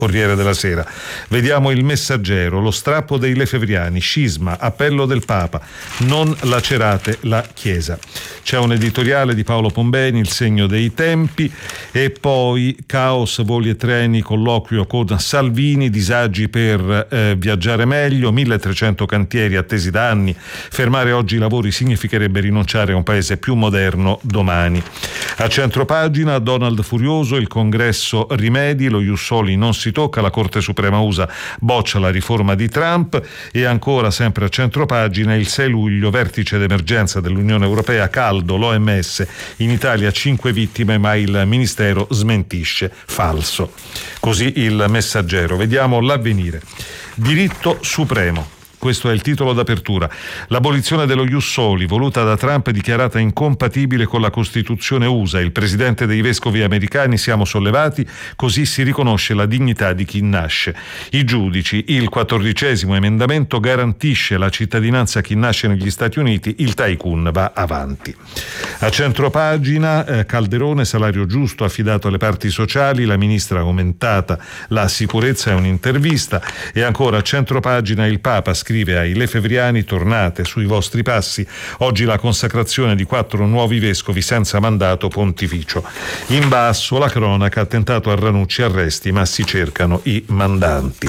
Corriere della Sera. Vediamo Il Messaggero, lo strappo dei lefebvriani, scisma, appello del Papa, non lacerate la Chiesa. C'è un editoriale di Paolo Pombeni, Il segno dei tempi, e poi caos, voli e treni, colloquio con Salvini, disagi per viaggiare meglio, 1300 cantieri attesi da anni, fermare oggi i lavori significherebbe rinunciare a un paese più moderno domani. A centropagina, Donald furioso, il congresso rimedi, lo ius soli non si tocca, la Corte Suprema USA boccia la riforma di Trump, e ancora sempre a centropagina, il 6 luglio, vertice d'emergenza dell'Unione Europea, caldo, l'OMS, in Italia 5 vittime, ma il Ministero smentisce, falso. Così Il Messaggero. Vediamo l'Avvenire. Diritto supremo. Questo è il titolo d'apertura. L'abolizione dello ius soli, voluta da Trump e dichiarata incompatibile con la Costituzione USA. Il presidente dei vescovi americani: siamo sollevati, così si riconosce la dignità di chi nasce. I giudici: il 14° emendamento garantisce la cittadinanza a chi nasce negli Stati Uniti, il tycoon va avanti. A centropagina, Calderone, salario giusto affidato alle parti sociali, la ministra ha aumentata la sicurezza, è un'intervista. E ancora a centropagina, il Papa scrive ai lefebvriani: tornate sui vostri passi, oggi la consacrazione di 4 nuovi vescovi senza mandato pontificio. In basso la cronaca: attentato a Ranucci, arresti ma si cercano i mandanti.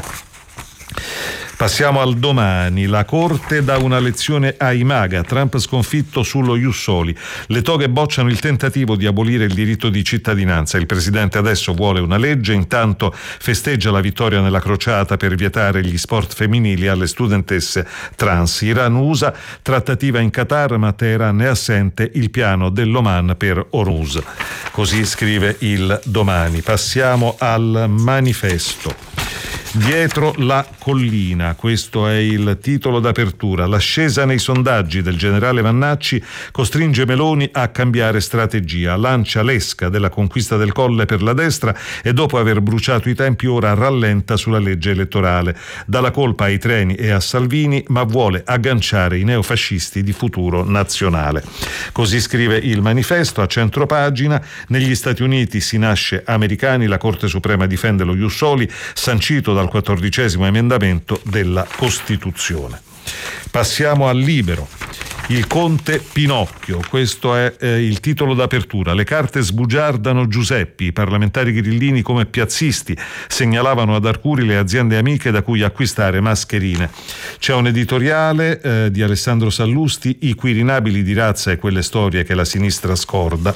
Passiamo al Domani. La Corte dà una lezione ai MAGA, Trump sconfitto sullo ius soli. Le toghe bocciano il tentativo di abolire il diritto di cittadinanza. Il presidente adesso vuole una legge, intanto festeggia la vittoria nella crociata per vietare gli sport femminili alle studentesse trans. Iran-USA, trattativa in Qatar, ma Teheran è assente, il piano dell'Oman per Hormuz. Così scrive il Domani. Passiamo al Manifesto. Dietro la collina, questo è il titolo d'apertura. L'ascesa nei sondaggi del generale Vannacci costringe Meloni a cambiare strategia. Lancia l'esca della conquista del Colle per la destra e dopo aver bruciato i tempi ora rallenta sulla legge elettorale. Dà la colpa ai treni e a Salvini, ma vuole agganciare i neofascisti di Futuro Nazionale. Così scrive il Manifesto. A centropagina, negli Stati Uniti si nasce americani, la Corte Suprema difende lo ius soli, sancito dal 14° emendamento della Costituzione. Passiamo al Libero. Il Conte Pinocchio, questo è il titolo d'apertura. Le carte sbugiardano Giuseppi, i parlamentari grillini come piazzisti segnalavano ad Arcuri le aziende amiche da cui acquistare mascherine. C'è un editoriale di Alessandro Sallusti, i quirinabili di razza e quelle storie che la sinistra scorda.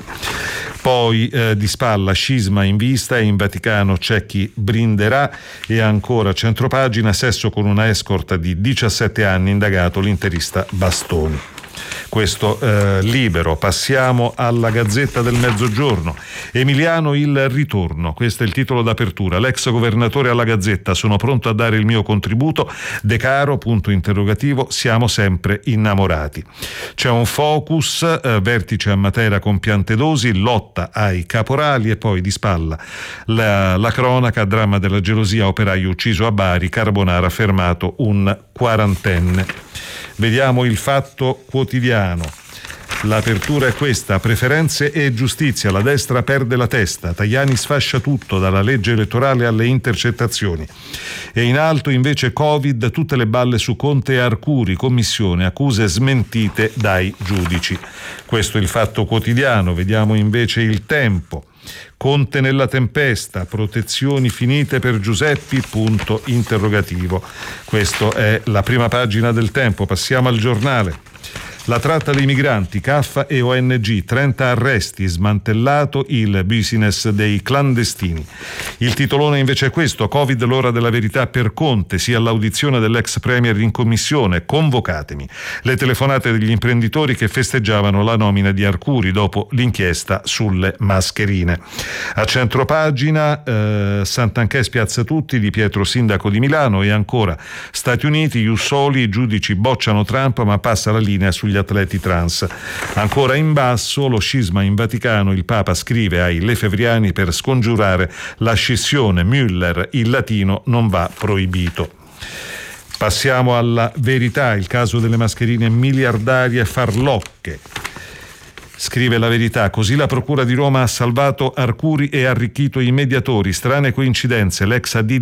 Poi di spalla, scisma in vista e in Vaticano c'è chi brinderà. E ancora centropagina, sesso con una escort di 17 anni, indagato l'interista Bastoni. Questo Libero. Passiamo alla Gazzetta del Mezzogiorno. Emiliano il ritorno, questo è il titolo d'apertura. L'ex governatore alla Gazzetta: sono pronto a dare il mio contributo. De Caro, punto interrogativo, siamo sempre innamorati. C'è un focus, vertice a Matera con Piantedosi, lotta ai caporali. E poi di spalla la cronaca, dramma della gelosia, operaio ucciso a Bari, Carbonara fermato un quarantenne. Vediamo Il Fatto Quotidiano. L'apertura è questa: preferenze e giustizia, la destra perde la testa, Tajani sfascia tutto, dalla legge elettorale alle intercettazioni. E in alto invece Covid, tutte le balle su Conte e Arcuri, commissione, accuse smentite dai giudici. Questo è Il Fatto Quotidiano. Vediamo invece Il Tempo. Conte nella tempesta, protezioni finite per Giuseppi, punto interrogativo. Questo è la prima pagina del Tempo. Passiamo al Giornale. La tratta dei migranti, Caffa e ONG, 30 arresti, smantellato il business dei clandestini. Il titolone invece è questo: Covid, l'ora della verità per Conte, sia all'audizione dell'ex premier in commissione, convocatemi. Le telefonate degli imprenditori che festeggiavano la nomina di Arcuri dopo l'inchiesta sulle mascherine. A centropagina, Santanchè spiazza tutti, Di Pietro sindaco di Milano. E ancora Stati Uniti, ius soli, i giudici bocciano Trump ma passa la linea sugli atleti trans. Ancora in basso, lo scisma in Vaticano, il Papa scrive ai lefebvriani per scongiurare la scissione, Müller, il latino non va proibito. Passiamo alla Verità, il caso delle mascherine miliardarie farlocche. Scrive la Verità: così la Procura di Roma ha salvato Arcuri e arricchito i mediatori, strane coincidenze, l'ex AD